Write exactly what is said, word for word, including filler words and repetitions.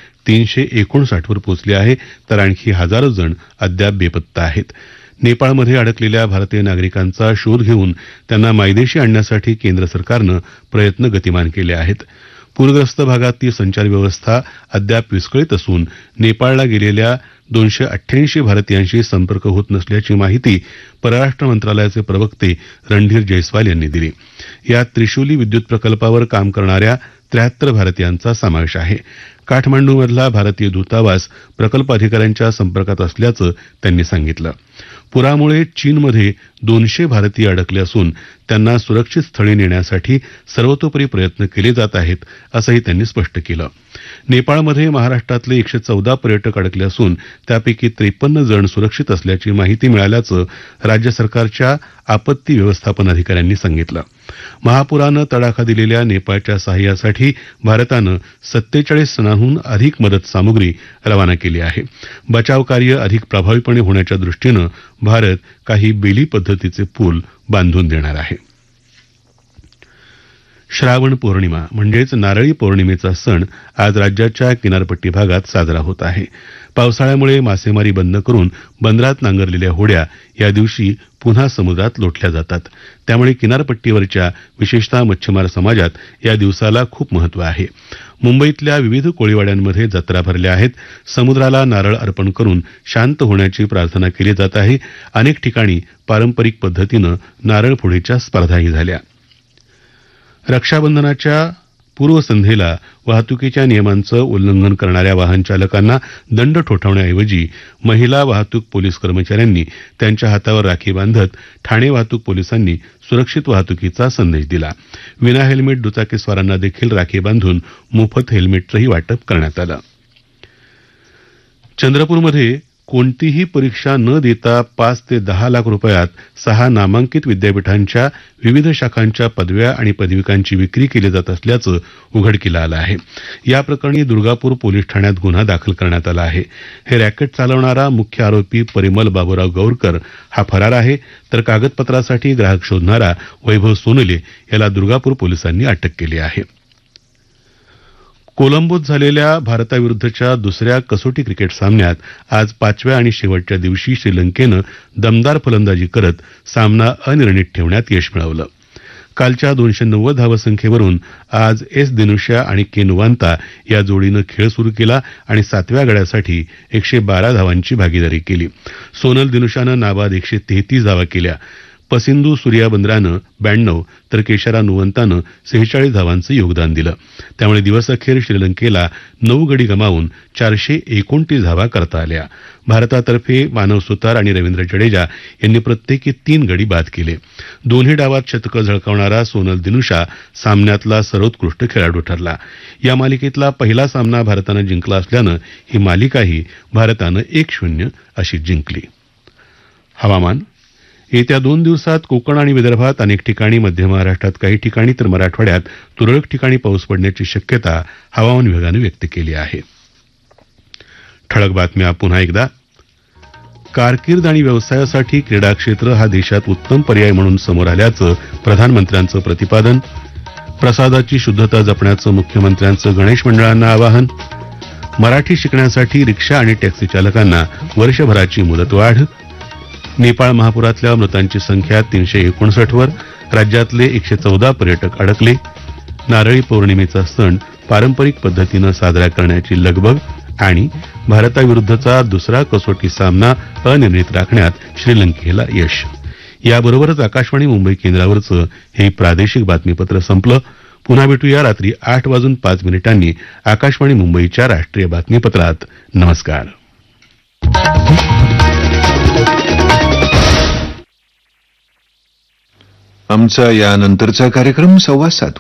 तीनशे एकोणसाठ वर पोहोचली आहे, तर आणखी हजारो जण अद्याप बेपत्ता आहेत. नेपाळमध्ये अडकलेल्या भारतीय नागरिकांचा शोध घेऊन त्यांना मायदेशी आणण्यासाठी केंद्र सरकारनं प्रयत्न गतिमान केले आहेत. पूरग्रस्त भागातली संचार व्यवस्था अद्याप विस्कळीत असून नेपाळला गेलेल्या दोनशे अठ्ठ्याऐंशी भारतीयांशी संपर्क होत नसल्याची माहिती परराष्ट्र मंत्रालयाचे प्रवक्ते रणधीर जयस्वाल यांनी दिली. यात त्रिशूली विद्युत प्रकल्पावर काम करणाऱ्या त्र्याहत्तर भारतीयांचा समावेश आहे. काठमांडूमधला भारतीय दूतावास प्रकल्प अधिकाऱ्यांच्या संपर्कात असल्याचं त्यांनी सांगितलं. पुरामुळे चीनमध्ये दोनशे भारतीय अडकले असून त्यांना सुरक्षित स्थळी नेण्यासाठी सर्वतोपरी प्रयत्न केले जात आहेत, असंही त्यांनी स्पष्ट केलं. नेपाळमध्ये महाराष्ट्रातले एकशे चौदा पर्यटक अडकले असून त्यापैकी त्रेपन्न जण सुरक्षित असल्याची माहिती मिळाल्याचं राज्य सरकारच्या आपत्ती व्यवस्थापन अधिकाऱ्यांनी सांगितलं. महापुरानं तडाखा दिलेल्या नेपाळच्या सहाय्यासाठी भारतानं सत्तेचाळीस टनांहून अधिक मदत सामुग्री रवाना केली आहे. बचाव कार्य अधिक प्रभावीपणे होण्याच्या दृष्टीनं भारत काही बेली पद्धतीचे पूल बांधून देणार आहे. श्रावण पौर्णिमा म्हणजेच नारळी पौर्णिमेचा सण आज राज्याच्या किनारपट्टी भागात साजरा होत आहे. पावसाळ्यामुळे मासेमारी बंद करून बंदरात नांगरलेल्या होड्या या दिवशी पुन्हा समुद्रात लोटल्या जातात. त्यामुळे किनारपट्टीवरच्या विशेषतः मच्छीमार समाजात या दिवसाला खूप महत्त्व आहे. मुंबईतल्या विविध कोळीवाड्यांमध्ये जत्रा भरल्या आहेत. समुद्राला नारळ अर्पण करून शांत होण्याची प्रार्थना केली जात आहे. अनेक ठिकाणी पारंपरिक पद्धतीनं नारळ फोडीच्या स्पर्धाही झाल्या. रक्षाबंधनाच्या पूर्वसंध्येला वाहतुकीच्या नियमांचं उल्लंघन करणाऱ्या वाहन चालकांना दंड ठोठावण्याऐवजी महिला वाहतूक पोलीस कर्मचाऱ्यांनी त्यांच्या हातावर राखी बांधत ठाणे वाहतूक पोलिसांनी सुरक्षित वाहतुकीचा संदेश दिला. विना हेल्मेट दुचाकीस्वारांना देखील राखी बांधून मोफत हेल्मेटचंही वाटप करण्यात आलं. चंद्रपूरमध्ये कोणतीही परीक्षा न देता पाच ते दहा लाख रुपयात सहा नामांकित विद्यापीठांच्या विविध शाखांच्या पदव्या आणि पदविकांची विक्री केली जात असल्याचं उघडकीला आलं आहे. या प्रकरणी दुर्गापूर पोलीस ठाण्यात गुन्हा दाखल करण्यात आला आहे. हे रॅकेट चालवणारा मुख्य आरोपी परिमल बाबूराव गौरकर हा फरार आहे, तर कागदपत्रासाठी ग्राहक शोधणारा वैभव सोनले याला दुर्गापूर पोलिसांनी अटक केली आहे. कोलंबोत झालेल्या भारताविरुद्धच्या दुसऱ्या कसोटी क्रिकेट सामन्यात आज पाचव्या आणि शेवटच्या दिवशी श्रीलंकेनं दमदार फलंदाजी करत सामना अनिर्णित ठेवण्यात यश मिळवलं. कालच्या दोनशे नव्वद धावसंख्येवरून आज एस दिनुशा आणि के नुवांता या जोडीनं खेळ सुरू केला आणि सातव्या गड्यासाठी एकशे बारा धावांची भागीदारी केली. सोनल दिनुशानं नाबाद एकशे तेहतीस धावा केल्या. पसिंधू सूर्याबंद्रानं ब्याण्णव तर केशरा नुवंतानं सेहेचाळीस धावांचं योगदान दिलं. त्यामुळे दिवसअखेर श्रीलंकेला नऊ गडी गमावून चारशे एकोणतीस धावा करता आल्या. भारतातर्फे मानव सुतार आणि रवींद्र जडेजा यांनी प्रत्येकी तीन गडी बाद केले. दोन्ही डावात शतकं झळकावणारा सोनल दिनुशा सामन्यातला सर्वोत्कृष्ट खेळाडू ठरला. या मालिकेतला पहिला सामना भारतानं जिंकला असल्यानं ही मालिकाही भारतानं एक शून्य अशी जिंकली. हवामान. येत्या दोन दिवसात कोकण आणि विदर्भात अनेक ठिकाणी, मध्य महाराष्ट्रात काही ठिकाणी तर मराठवाड्यात तुरळक ठिकाणी पाऊस पडण्याची शक्यता हवामान विभागानं व्यक्त केली आहे. ठळक बातम्या पुन्हा एकदा. कारकीर्द आणि व्यवसायासाठी क्रीडा क्षेत्र हा देशात उत्तम पर्याय म्हणून समोर आल्याचं प्रधानमंत्र्यांचं प्रतिपादन. प्रसादाची शुद्धता जपण्याचं मुख्यमंत्र्यांचं गणेश मंडळांना आवाहन. मराठी शिकण्यासाठी रिक्षा आणि टॅक्सी चालकांना वर्षभराची मुदतवाढ. नेपाळ महापुरातल्या मृतांची संख्या तीनशे एकोणसाठ वर. राज्यातले एकशे चौदा पर्यटक अडकले. नारळी पौर्णिमेचा सण पारंपरिक पद्धतीनं साजरा करण्याची लगबग. आणि भारताविरुद्धचा दुसरा कसोटी सामना अनिर्णित राखण्यात श्रीलंकेला यश. याबरोबरच आकाशवाणी मुंबई केंद्रावरचं हे प्रादेशिक बातमीपत्र संपलं. पुन्हा भेटूया रात्री आठ वाजून पाच मिनिटांनी आकाशवाणी मुंबईच्या राष्ट्रीय बातमीपत्रात. नमस्कार. आमचा यानंतरचा कार्यक्रम सव्वा सात